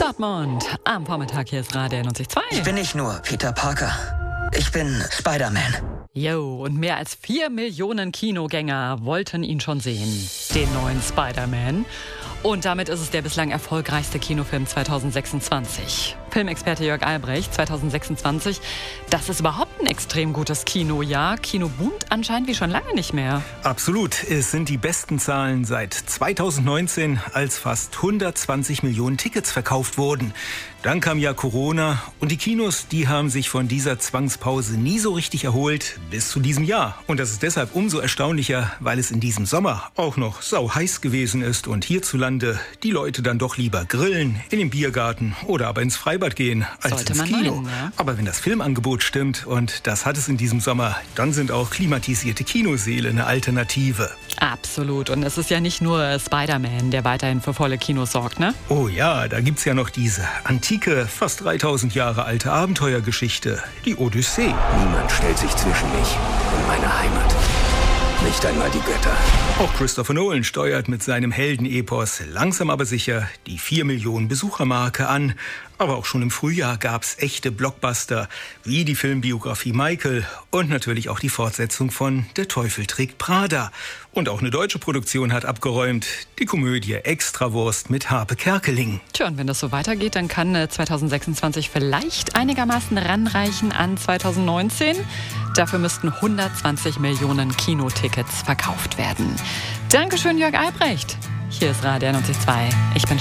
Dortmund am Vormittag. Hier ist Radio 92.2. Ich bin nicht nur Peter Parker. Ich bin Spider-Man. Jo, und mehr als 4 Millionen Kinogänger wollten ihn schon sehen, den neuen Spider-Man. Und damit ist es der bislang erfolgreichste Kinofilm 2026. Filmexperte Jörg Albrecht, 2026, das ist überhaupt ein extrem gutes Kinojahr. Kino boomt anscheinend wie schon lange nicht mehr. Absolut. Es sind die besten Zahlen seit 2019, als fast 120 Millionen Tickets verkauft wurden. Dann kam ja Corona und die Kinos, die haben sich von dieser Zwangspause nie so richtig erholt bis zu diesem Jahr. Und das ist deshalb umso erstaunlicher, weil es in diesem Sommer auch noch sau heiß gewesen ist und hierzulande die Leute dann doch lieber grillen, in den Biergarten oder aber ins Freibad gehen, als Sollte ins man Kino. meinen, ja. Aber wenn das Filmangebot stimmt, und das hat es in diesem Sommer, dann sind auch klimatisierte Kinosäle eine Alternative. Absolut. Und es ist ja nicht nur Spider-Man, der weiterhin für volle Kinos sorgt, ne? Oh ja, da gibt's ja noch diese antike, fast 3000 Jahre alte Abenteuergeschichte, die Odyssee. Niemand stellt sich zwischen mich und meine Heimat. Nicht einmal die Götter. Auch Christopher Nolan steuert mit seinem Heldenepos langsam aber sicher die 4 Millionen Besuchermarke an. Aber auch schon im Frühjahr gab's echte Blockbuster, wie die Filmbiografie Michael und natürlich auch die Fortsetzung von Der Teufel trägt Prada. Und auch eine deutsche Produktion hat abgeräumt, die Komödie Extrawurst mit Harpe Kerkeling. Tja, und wenn das so weitergeht, dann kann 2026 vielleicht einigermaßen ranreichen an 2019. Dafür müssten 120 Millionen Kinotickets verkauft werden. Dankeschön, Jörg Albrecht. Hier ist Radio 92.2. Ich bin